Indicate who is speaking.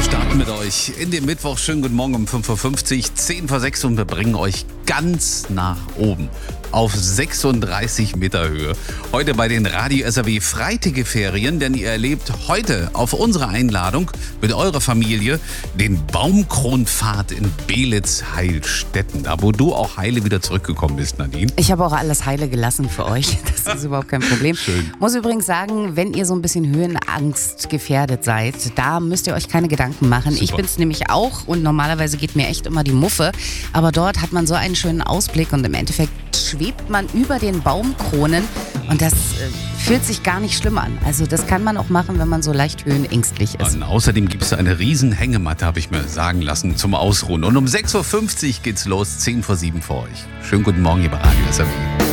Speaker 1: starten mit euch in den Mittwoch. Schönen guten Morgen um 5.50 Uhr, 10 vor 6 und wir bringen euch ganz nach oben auf 36 Meter Höhe. Heute bei den Radio SAW Freitageferien, denn ihr erlebt heute auf unsere Einladung mit eurer Familie den Baumkronpfad in Belitz-Heilstätten. Da, wo du auch heile wieder zurückgekommen bist, Nadine.
Speaker 2: Ich habe auch alles heile gelassen für euch. Das ist überhaupt kein Problem.
Speaker 1: Schön.
Speaker 2: Muss übrigens sagen, wenn ihr so ein bisschen Höhenangst gefährdet seid, da müsst ihr euch keine Gedanken machen.
Speaker 1: Super.
Speaker 2: Ich bin's nämlich auch und normalerweise geht mir echt immer die Muffe. Aber dort hat man so einen schönen Ausblick und im Endeffekt schwebt man über den Baumkronen und das fühlt sich gar nicht schlimm an. Also das kann man auch machen, wenn man so leicht höhenängstlich ist.
Speaker 1: Und außerdem gibt es eine riesen Hängematte, habe ich mir sagen lassen, zum Ausruhen. Und um 6.50 Uhr geht's los, 10 vor 7 für euch. Schönen guten Morgen, hier bei Radio SAW.